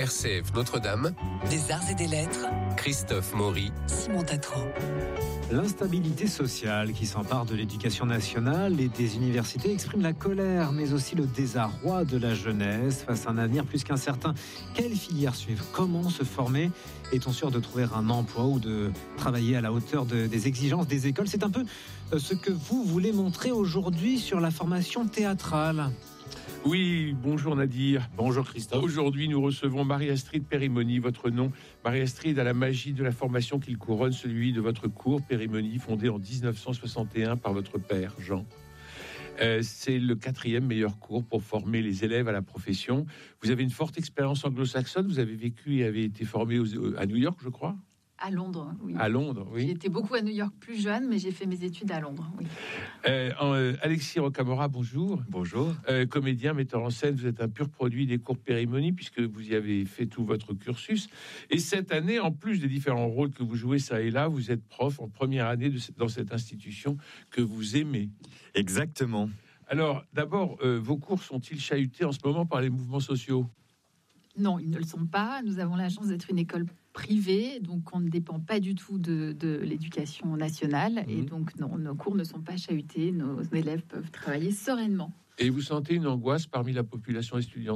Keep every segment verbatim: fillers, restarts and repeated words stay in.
R C F Notre-Dame, des arts et des lettres, Christophe Maury, Simon Tatran. L'instabilité sociale qui s'empare de l'éducation nationale et des universités exprime la colère, mais aussi le désarroi de la jeunesse face à un avenir plus qu'incertain. Quelle filière suivre ? Comment se former ? Est-on sûr de trouver un emploi ou de travailler à la hauteur de, des exigences des écoles ? C'est un peu ce que vous voulez montrer aujourd'hui sur la formation théâtrale. Oui, bonjour Nadir. Bonjour Christophe. Aujourd'hui, nous recevons Marie-Astrid Périmoni, votre nom. Marie-Astrid a la magie de la formation qu'il couronne, celui de votre cours Périmoni, fondé en dix-neuf cent soixante et un par votre père, Jean. Euh, c'est le quatrième meilleur cours pour former les élèves à la profession. Vous avez une forte expérience anglo-saxonne, vous avez vécu et avez été formé aux, à New York, je crois ? À Londres, oui. À Londres, oui. J'ai été beaucoup à New York plus jeune, mais j'ai fait mes études à Londres, oui. Euh, euh, Alexis Rocamora, bonjour. Bonjour. Euh, comédien, metteur en scène, vous êtes un pur produit des cours Périmoni, puisque vous y avez fait tout votre cursus. Et cette année, en plus des différents rôles que vous jouez ça et là, vous êtes prof en première année de, dans cette institution que vous aimez. Exactement. Alors, d'abord, euh, vos cours sont-ils chahutés en ce moment par les mouvements sociaux ? Non, ils ne le sont pas. Nous avons la chance d'être une école privée, donc on ne dépend pas du tout de, de l'éducation nationale. Mmh. Et donc, non, nos cours ne sont pas chahutés. Nos élèves peuvent travailler sereinement. Et vous sentez une angoisse parmi la population estudiantine ?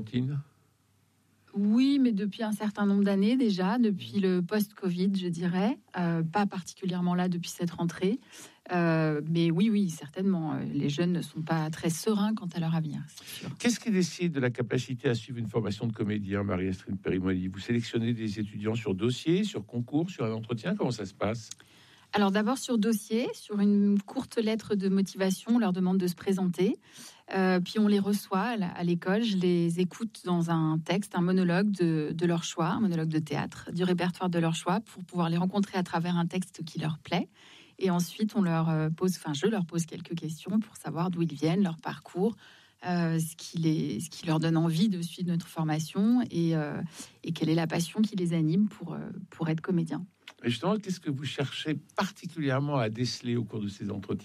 Oui, mais depuis un certain nombre d'années déjà, depuis le post-Covid, je dirais, euh, pas particulièrement là depuis cette rentrée, euh, mais oui, oui, certainement, les jeunes ne sont pas très sereins quant à leur avenir, c'est sûr. Qu'est-ce qui décide de la capacité à suivre une formation de comédien, Marie-Astrid Périmoni ? Vous sélectionnez des étudiants sur dossier, sur concours, sur un entretien ? Comment ça se passe ? Alors d'abord sur dossier, sur une courte lettre de motivation, on leur demande de se présenter. Euh, puis on les reçoit à l'école, je les écoute dans un texte, un monologue de, de leur choix, un monologue de théâtre, du répertoire de leur choix, pour pouvoir les rencontrer à travers un texte qui leur plaît. Et ensuite, on leur pose, enfin, je leur pose quelques questions pour savoir d'où ils viennent, leur parcours, euh, ce, qui les, ce qui leur donne envie de suivre notre formation et, euh, et quelle est la passion qui les anime pour, pour être comédien. Et justement, qu'est-ce que vous cherchez particulièrement à déceler au cours de ces entretiens ?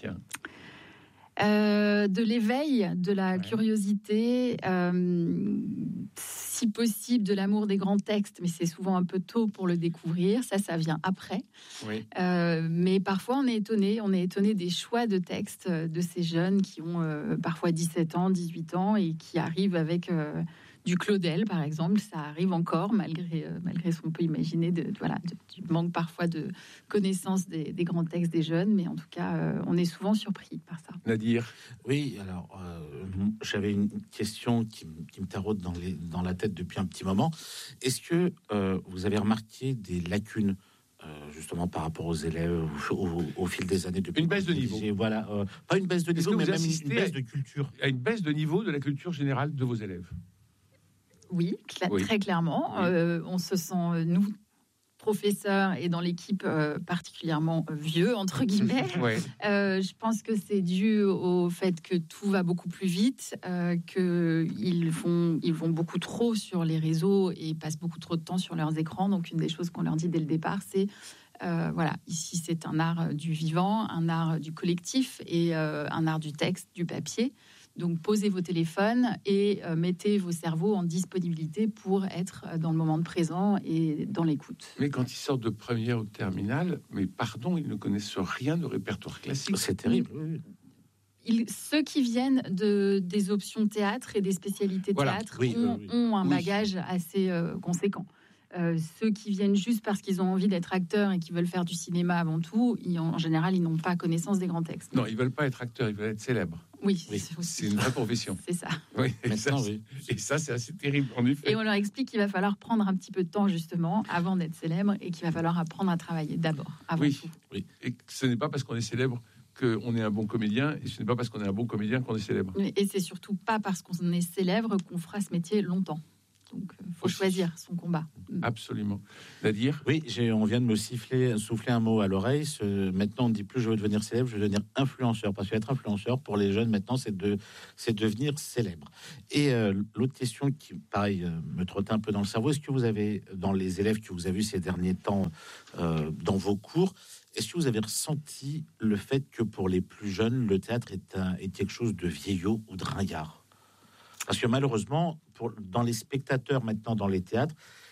Euh, de l'éveil, de la ouais. curiosité, euh, si possible de l'amour des grands textes, mais c'est souvent un peu tôt pour le découvrir. Ça, ça vient après. Oui. Euh, mais parfois, on est étonné. On est étonné des choix de textes de ces jeunes qui ont euh, parfois dix-sept ans, dix-huit ans et qui arrivent avec euh, du Claudel, par exemple. Ça arrive encore, malgré, euh, malgré ce qu'on peut imaginer, de, de, voilà, de, du manque parfois de connaissance des, des grands textes des jeunes. Mais en tout cas, euh, on est souvent surpris par ça. Nadir ? Oui, alors, euh, j'avais une question qui, qui me taraude dans, les, dans la tête depuis un petit moment. Est-ce que euh, vous avez remarqué des lacunes euh, justement par rapport aux élèves au, au, au fil des années depuis une baisse de niveau. Voilà, euh, pas une baisse de niveau, mais même une, une baisse de culture. À une baisse de niveau de la culture générale de vos élèves. Oui, cl- oui. très clairement. Oui. Euh, on se sent, nous, professeurs, et dans l'équipe euh, particulièrement vieux, entre guillemets. Ouais. Euh, je pense que c'est dû au fait que tout va beaucoup plus vite, euh, qu'ils vont, ils vont beaucoup trop sur les réseaux et passent beaucoup trop de temps sur leurs écrans. Donc, une des choses qu'on leur dit dès le départ, c'est Euh, voilà, ici c'est un art du vivant, un art du collectif et euh, un art du texte, du papier. Donc posez vos téléphones et euh, mettez vos cerveaux en disponibilité pour être dans le moment présent et dans l'écoute. Mais quand ils sortent de première ou de terminale, mais pardon, ils ne connaissent rien de répertoire classique. C'est terrible. Ils, ceux qui viennent de, des options théâtre et des spécialités voilà. théâtre oui, ont, oui, oui. ont un oui. bagage assez euh, conséquent. Euh, ceux qui viennent juste parce qu'ils ont envie d'être acteurs et qui veulent faire du cinéma avant tout, ils, en général, ils n'ont pas connaissance des grands textes. Non, ils veulent pas être acteurs, ils veulent être célèbres. Oui, oui. C'est, c'est une vraie profession. C'est ça. Oui, et, ça oui. et ça, c'est assez terrible, en effet. Et on leur explique qu'il va falloir prendre un petit peu de temps, justement, avant d'être célèbre, et qu'il va falloir apprendre à travailler d'abord, avant oui. tout. Oui, et que ce n'est pas parce qu'on est célèbre qu'on est un bon comédien, et ce n'est pas parce qu'on est un bon comédien qu'on est célèbre. Et c'est surtout pas parce qu'on est célèbre qu'on fera ce métier longtemps. Donc, il faut Aussi. choisir son combat. Absolument. Nadir ? Oui, j'ai, on vient de me siffler, souffler un mot à l'oreille. Ce, maintenant, on ne dit plus je veux devenir célèbre, je veux devenir influenceur. Parce qu'être influenceur, pour les jeunes, maintenant, c'est, de, c'est devenir célèbre. Et euh, l'autre question qui, pareil, euh, me trottait un peu dans le cerveau, est-ce que vous avez, dans les élèves que vous avez vus ces derniers temps, euh, dans vos cours, est-ce que vous avez ressenti le fait que pour les plus jeunes, le théâtre est, un, est quelque chose de vieillot ou de ringard ? Parce que malheureusement, pour, dans les spectateurs maintenant dans les théâtres,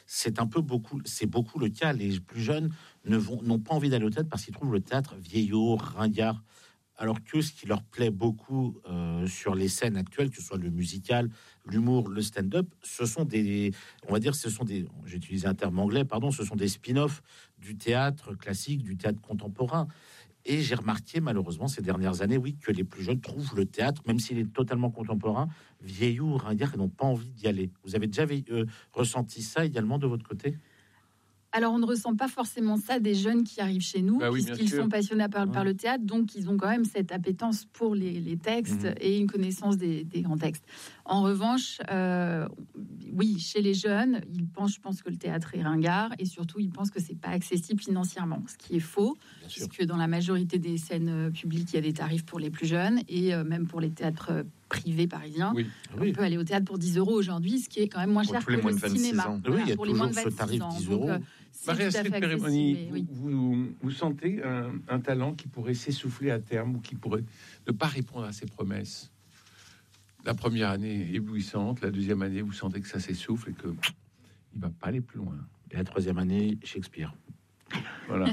c'est un peu beaucoup, c'est beaucoup le cas. Les plus jeunes ne vont, n'ont pas envie d'aller au théâtre parce qu'ils trouvent le théâtre vieillot, ringard. Alors que ce qui leur plaît beaucoup euh, sur les scènes actuelles, que ce soit le musical, l'humour, le stand-up, ce sont des, on va dire, ce sont des, j'ai utilisé un terme anglais, pardon, ce sont des spin-offs du théâtre classique, du théâtre contemporain. Et j'ai remarqué, malheureusement, ces dernières années, oui, que les plus jeunes trouvent le théâtre, même s'il est totalement contemporain, vieillot ou ringard, et n'ont pas envie d'y aller. Vous avez déjà euh, ressenti ça également de votre côté ? Alors, on ne ressent pas forcément ça des jeunes qui arrivent chez nous, bah oui, puisqu'ils sont passionnés par, par le théâtre, donc ils ont quand même cette appétence pour les, les textes mmh. et une connaissance des, des grands textes. En revanche, euh, oui, chez les jeunes, ils pensent, je pense que le théâtre est ringard, et surtout, ils pensent que c'est pas accessible financièrement, ce qui est faux, Bien puisque sûr. Dans la majorité des scènes publiques, il y a des tarifs pour les plus jeunes, et euh, même pour les théâtres privés parisiens. Oui. On oui. peut aller au théâtre pour dix euros aujourd'hui, ce qui est quand même moins cher pour que le cinéma. Voilà, oui, il y a pour les moins de vingt-six ans. dix euros. Donc, Marie-Astrid Périmoni, oui. vous, vous sentez un, un talent qui pourrait s'essouffler à terme ou qui pourrait ne pas répondre à ses promesses? La première année éblouissante, la deuxième année, vous sentez que ça s'essouffle et que il va pas aller plus loin. Et la troisième année, Shakespeare. Voilà.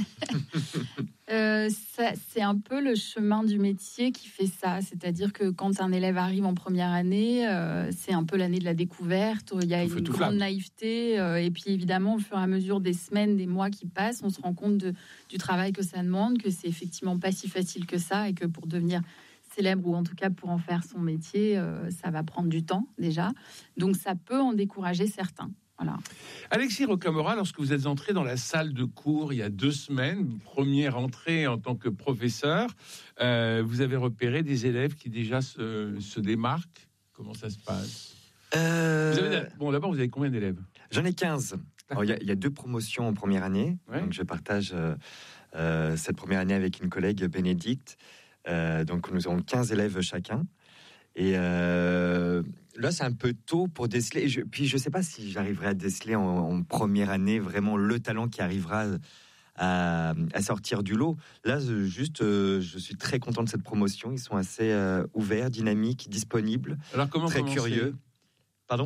euh, ça, c'est un peu le chemin du métier qui fait ça. C'est-à-dire que quand un élève arrive en première année, euh, c'est un peu l'année de la découverte. Il y a tout une grande flamme. naïveté. Euh, et puis évidemment, au fur et à mesure des semaines, des mois qui passent, on se rend compte de, du travail que ça demande, que c'est effectivement pas si facile que ça, et que pour devenir célèbre, ou en tout cas pour en faire son métier, euh, ça va prendre du temps déjà. Donc ça peut en décourager certains. Voilà. Alexis Rocamora, lorsque vous êtes entré dans la salle de cours il y a deux semaines, première entrée en tant que professeur, euh, vous avez repéré des élèves qui déjà se, se démarquent. Comment ça se passe? euh... vous avez, Bon, d'abord, vous avez combien d'élèves? J'en ai quinze. Il y, y a deux promotions en première année. Ouais. Donc je partage euh, euh, cette première année avec une collègue, Bénédicte. Euh, donc nous avons quinze élèves chacun. Et euh, là, c'est un peu tôt pour déceler. Je, puis, je ne sais pas si j'arriverai à déceler en, en première année vraiment le talent qui arrivera à, à sortir du lot. Là, juste, euh, je suis très content de cette promotion. Ils sont assez euh, ouverts, dynamiques, disponibles, Alors, comment très commencer curieux. Pardon ?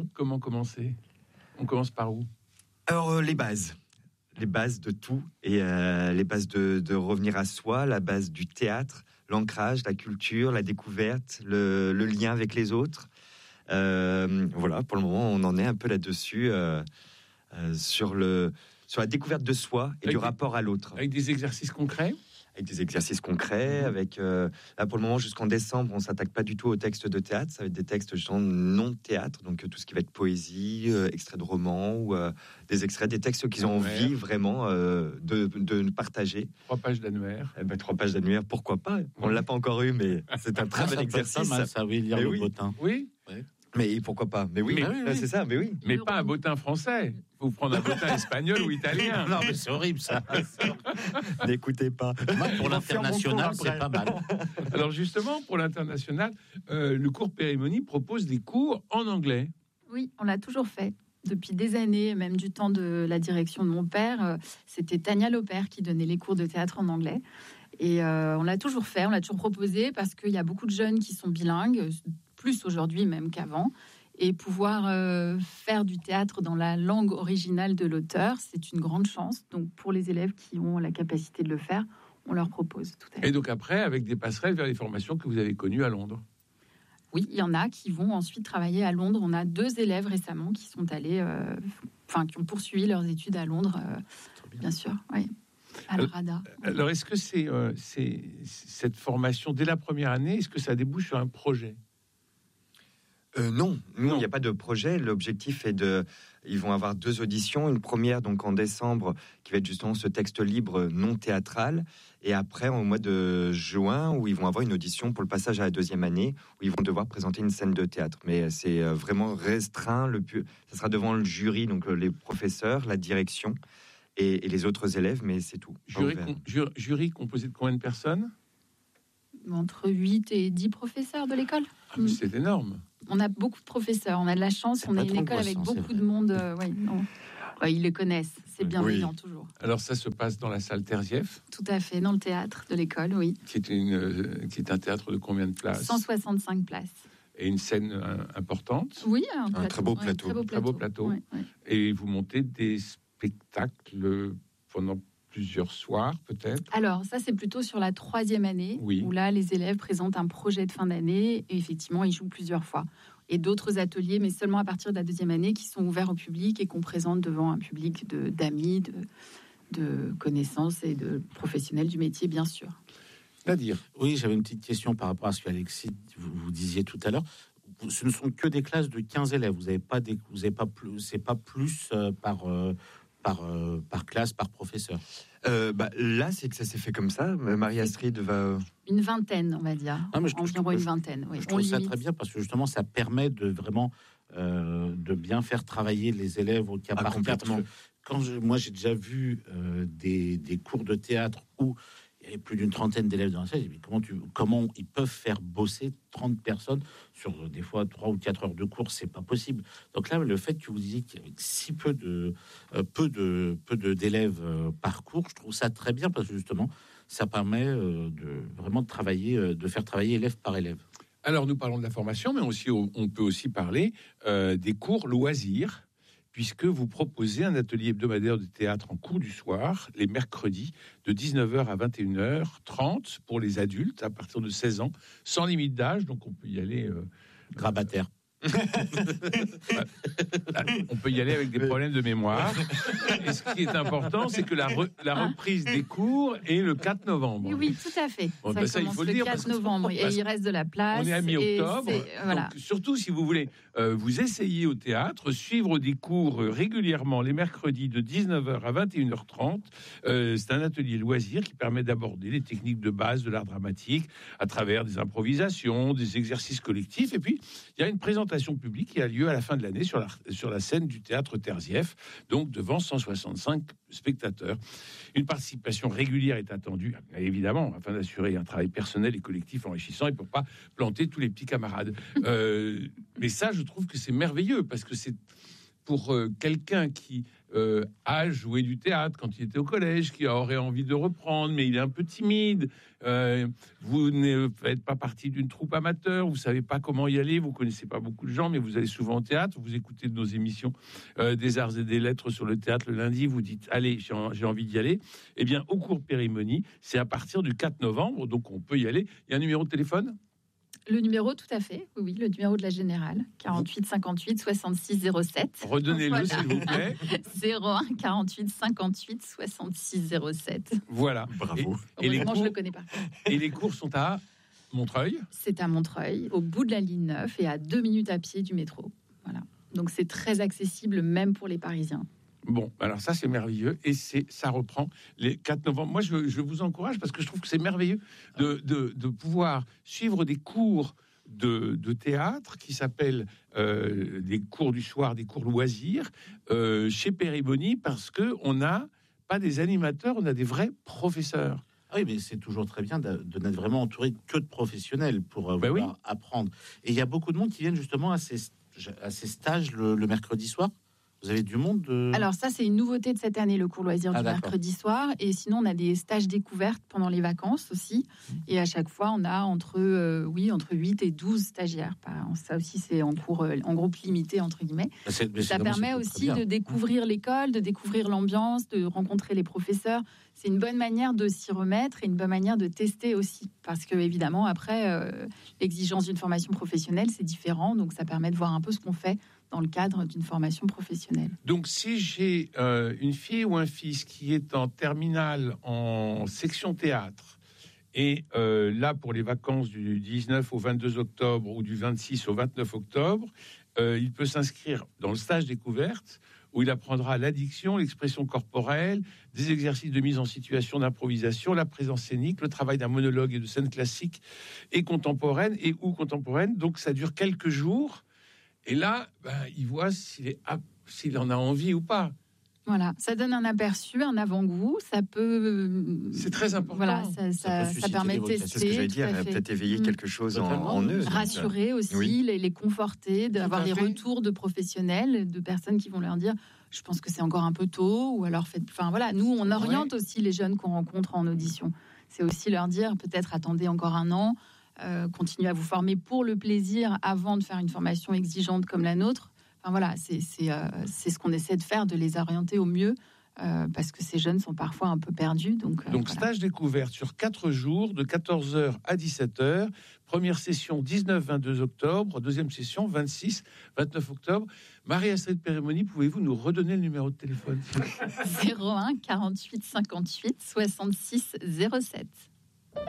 Comment commencer ? On commence par où ? Alors, euh, les bases. Les bases de tout. Et euh, les bases de, de revenir à soi, la base du théâtre, l'ancrage, la culture, la découverte, le, le lien avec les autres. Euh, voilà, pour le moment, on en est un peu là-dessus, euh, euh, sur, le, sur la découverte de soi et avec du rapport à l'autre. Avec des exercices concrets ? Avec des exercices concrets, mmh. avec... Euh, là, pour le moment, jusqu'en décembre, on ne s'attaque pas du tout aux textes de théâtre. Ça va être des textes, justement, non-théâtre, donc tout ce qui va être poésie, euh, extraits de romans, ou euh, des extraits, des textes qu'ils ont envie, vraiment, euh, de, de partager. Trois pages d'annuaire. Eh ben, trois pages d'annuaire, pourquoi pas ? On ne l'a pas encore eu, mais c'est un très ah, bon ça exercice. Mal, ça, oui, lire mais le oui. bottin. Oui. oui. Mais pourquoi pas ? Mais oui, mais, oui, oui. c'est ça, mais oui. Mais pas un bottin français. Il faut prendre un bottin espagnol ou italien. Non, mais c'est horrible, ça. N'écoutez pas. Moi, pour l'international, c'est pas mal. Alors, justement, pour l'international, euh, le cours Périmoni propose des cours en anglais. Oui, on l'a toujours fait. Depuis des années, même du temps de la direction de mon père, c'était Tania Lopère qui donnait les cours de théâtre en anglais. Et euh, on l'a toujours fait, on l'a toujours proposé, parce qu'il y a beaucoup de jeunes qui sont bilingues, plus aujourd'hui même qu'avant, et pouvoir euh, faire du théâtre dans la langue originale de l'auteur, c'est une grande chance. Donc pour les élèves qui ont la capacité de le faire, on leur propose tout à fait. Et donc après, avec des passerelles vers les formations que vous avez connues à Londres. Oui, il y en a qui vont ensuite travailler à Londres. On a deux élèves récemment qui sont allés, euh, enfin qui ont poursuivi leurs études à Londres, euh, bien. bien sûr, oui. À la RADA. Alors, est-ce que c'est, euh, c'est cette formation dès la première année, est-ce que ça débouche sur un projet ? Euh, non, nous, il n'y a pas de projet. L'objectif est de... Ils vont avoir deux auditions. Une première, donc, en décembre, qui va être justement ce texte libre non théâtral. Et après, au mois de juin, où ils vont avoir une audition pour le passage à la deuxième année, où ils vont devoir présenter une scène de théâtre. Mais c'est vraiment restreint. Le pu... Ça sera devant le jury, donc les professeurs, la direction et, et les autres élèves, mais c'est tout. Jury, com- ju- jury composé de combien de personnes ? Entre huit et dix professeurs de l'école. Ah, mais c'est énorme. On a beaucoup de professeurs, on a de la chance, c'est on est une école grossant, avec beaucoup de monde. Euh, ouais, non. Ouais, ils les connaissent, c'est bienveillant oui. toujours. Alors ça se passe dans la salle Terzieff ? Tout à fait, dans le théâtre de l'école, oui. Qui est, une, euh, qui est un théâtre de combien de places ? cent soixante-cinq places. et une scène euh, importante. Oui, un, un plateau, très beau plateau. Ouais, très beau plateau. Très beau plateau. Ouais, ouais. Et vous montez des spectacles pendant plusieurs soirs, peut-être. Alors, ça, c'est plutôt sur la troisième année, oui. où là, les élèves présentent un projet de fin d'année et effectivement, ils jouent plusieurs fois. Et d'autres ateliers, mais seulement à partir de la deuxième année, qui sont ouverts au public et qu'on présente devant un public de, d'amis, de, de connaissances et de professionnels du métier, bien sûr. C'est-à-dire ? Oui, j'avais une petite question par rapport à ce qu'Alexis, vous, vous disiez tout à l'heure. Ce ne sont que des classes de quinze élèves. Vous n'avez pas, des, vous avez pas plus, c'est pas plus euh, par... Euh, Par, euh, par classe, par professeur. euh, bah, Là, c'est que ça s'est fait comme ça. Marie-Astrid va... Une vingtaine, on va dire. Non, mais je, environ je, une vingtaine. Oui. Je trouve ça très bien parce que justement, ça permet de vraiment euh, de bien faire travailler les élèves au cas ah, par cas. Quand je, moi, j'ai déjà vu euh, des, des cours de théâtre où il y avait plus d'une trentaine d'élèves dans la salle. Mais comment, tu, comment ils peuvent faire bosser trente personnes sur des fois trois ou quatre heures de cours, c'est pas possible. Donc là, le fait que vous disiez qu'il y avait si peu de euh, peu de peu de d'élèves euh, par cours, je trouve ça très bien parce que justement, ça permet euh, de vraiment de travailler, euh, de faire travailler élève par élève. Alors, nous parlons de la formation, mais aussi, on peut aussi parler euh, des cours loisirs, puisque vous proposez un atelier hebdomadaire de théâtre en cours du soir, les mercredis, de dix-neuf heures à vingt et une heures trente pour les adultes à partir de seize ans, sans limite d'âge, donc on peut y aller... Euh, grabataire. On peut y aller avec des problèmes de mémoire. Et ce qui est important, c'est que la, re, la reprise des cours est le quatre novembre. Oui, oui, tout à fait. Bon, ça, ben ça il faut le dire. Le quatre novembre, et il reste de la place. On est à mi-octobre. Voilà. Donc, surtout si vous voulez euh, vous essayer au théâtre, suivre des cours régulièrement les mercredis de dix-neuf heures à vingt et une heures trente. Euh, c'est un atelier loisir qui permet d'aborder les techniques de base de l'art dramatique à travers des improvisations, des exercices collectifs. Et puis, il y a une présentation publique qui a lieu à la fin de l'année sur la, sur la scène du théâtre Terzieff, donc devant cent soixante-cinq spectateurs. Une participation régulière est attendue, évidemment, afin d'assurer un travail personnel et collectif enrichissant et pour pas planter tous les petits camarades. Euh, mais ça, je trouve que c'est merveilleux parce que c'est pour euh, quelqu'un qui euh, a joué du théâtre quand il était au collège, qui aurait envie de reprendre, mais il est un peu timide. Euh, vous ne faites pas partie d'une troupe amateur, vous savez pas comment y aller, vous connaissez pas beaucoup de gens, mais vous allez souvent au théâtre, vous écoutez nos émissions euh, des arts et des lettres sur le théâtre le lundi, vous dites allez, j'ai, j'ai envie d'y aller. Eh bien, au cours Périmonie, c'est à partir du quatre novembre, donc on peut y aller. Il y a un numéro de téléphone ? Le numéro, tout à fait, oui, oui, le numéro de la Générale, quarante-huit cinquante-huit soixante-six zéro sept. Redonnez-le, voilà. S'il vous plaît. zéro un quarante-huit cinquante-huit soixante-six zéro sept. Voilà. Bravo. Et, et les cours, je le connais pas. Et les cours sont à Montreuil ? C'est à Montreuil, au bout de la ligne neuf et à deux minutes à pied du métro. Voilà. Donc c'est très accessible, même pour les Parisiens. Bon, alors ça c'est merveilleux et c'est ça reprend les quatre novembre. Moi je, je vous encourage parce que je trouve que c'est merveilleux de, de, de pouvoir suivre des cours de, de théâtre qui s'appellent euh, des cours du soir, des cours loisirs euh, chez Périmonie parce que on n'a pas des animateurs, on a des vrais professeurs. Oui, mais c'est toujours très bien de, de n'être vraiment entouré que de professionnels pour euh, ben vouloir oui. apprendre. Et il y a beaucoup de monde qui viennent justement à ces, à ces stages le, le mercredi soir. Vous avez du monde de... Alors ça, c'est une nouveauté de cette année, le cours loisir ah, du d'accord. mercredi soir. Et sinon, on a des stages découvertes pendant les vacances aussi. Et à chaque fois, on a entre, euh, oui, entre huit et douze stagiaires. Ça aussi, c'est en cours, en groupe limité, entre guillemets. C'est, mais ça permet aussi de découvrir l'école, de découvrir l'ambiance, de rencontrer les professeurs. C'est une bonne manière de s'y remettre et une bonne manière de tester aussi. Parce que, évidemment, après, euh, l'exigence d'une formation professionnelle, c'est différent. Donc, ça permet de voir un peu ce qu'on fait dans le cadre d'une formation professionnelle. Donc, si j'ai euh, une fille ou un fils qui est en terminale en section théâtre, et euh, là, pour les vacances du dix-neuf au vingt-deux octobre ou du vingt-six au vingt-neuf octobre, euh, il peut s'inscrire dans le stage découverte, où il apprendra l'addiction, l'expression corporelle, des exercices de mise en situation d'improvisation, la présence scénique, le travail d'un monologue et de scène classique et contemporaine, et ou contemporaine. Donc, ça dure quelques jours. Et là, ben, il voit s'il, est, s'il en a envie ou pas. Voilà, ça donne un aperçu, un avant-goût. Ça peut. C'est très important. Voilà, ça, ça, ça, ça permet de tester. C'est ce que je vais dire, peut-être éveiller quelque chose en, en eux. Rassurer donc, aussi, oui. les, les conforter, d'avoir les retours de professionnels, de personnes qui vont leur dire je pense que c'est encore un peu tôt, ou alors faites. Enfin voilà, nous, on oriente ouais. aussi les jeunes qu'on rencontre en audition. C'est aussi leur dire peut-être attendez encore un an. euh, continuer à vous former pour le plaisir avant de faire une formation exigeante comme la nôtre. Enfin voilà, c'est, c'est, euh, c'est ce qu'on essaie de faire, de les orienter au mieux. Euh, parce que ces jeunes sont parfois un peu perdus. Donc, euh, donc voilà. Stage découverte sur quatre jours, de quatorze heures à dix-sept heures. Première session dix-neuf vingt-deux octobre. Deuxième session vingt-six vingt-neuf octobre. Marie-Astrid Périmoni, pouvez-vous nous redonner le numéro de téléphone? zéro un quarante-huit cinquante-huit soixante-six zéro sept.